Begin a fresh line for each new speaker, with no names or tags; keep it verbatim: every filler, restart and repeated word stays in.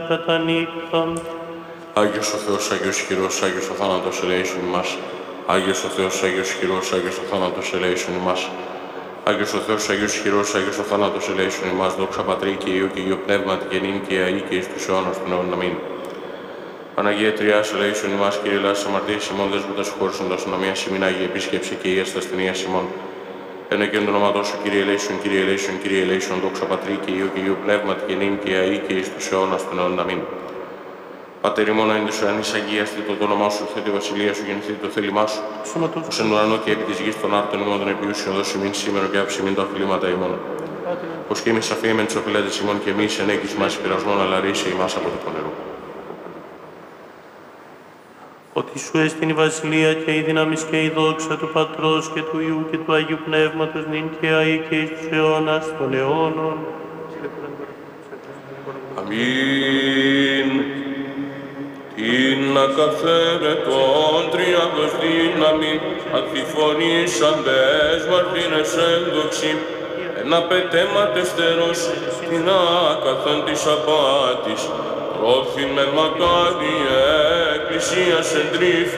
κατά νύχτον.
Άγιος ο Θεός, Άγιος χειρός, Άγιος ο θάνατος ελέησον ημάς. Άγιος ο Θεός, Άγιος χειρός, Άγιος ο θάνατος ελέησον ημάς. Άγιος ο Θεός, Άγιος χειρός, Άγιος ο θάνατος ελέησον ημάς. Δόξα Πατρί και Υιό και Υιό Πνεύματι και νυν και αεί και εις τους αιώνας των αιώνων. Αμήν. Παναγία Τριάς ελέησον ημάς, Κύριε ελάης αμαρτίας ημών, δέσποτα συγχώρησοντας ανομίας ημίν, Άγιε επίσκεψη και Υιάς τα ασθενείας ημών. Ένα και εν το όνομα σου, Κύριε ελέησον, Κύριε ελέησον, Κύριε ελέησον, δόξα Πατρί και Υιό και Υιό Πνεύματι και νυν και αεί και εις τους αιώνας των αιώνων. Αμήν. Πατέρ ημών εν της ουρανής αγίαστητο το όνομά σου, θέτει η βασιλεία σου, γεννηθεί το θέλημά σου. Ως εν ουρανό και επί της γης των άρτων ημών των επιούσιων δώσει ημίν σήμερα και άψη ημίν τα οφειλήματα ημών. Πως και εμείς αφήμεν τις οφειλέτες ημών και εμείς ενέκης μας πειρασμών, αλλά ρίσε ημάς από το πονερό.
Ότι σου έστειν η βασιλεία και η δύναμη και η δόξα του Πατρός και του Υιού και του Αγίου Πνεύματος νυν και αεί και εις τους αιώνας των αιώνων.
Αμήν. Την ακαθέρετον τριάδος δύναμη, αντιφωνήσαντες μαρτύρες ένδοξη, εν απαιτέματες στερός, την άκαθον της απάτης, πρόθυμε μακάριε, εκκλησίας εντρήφη,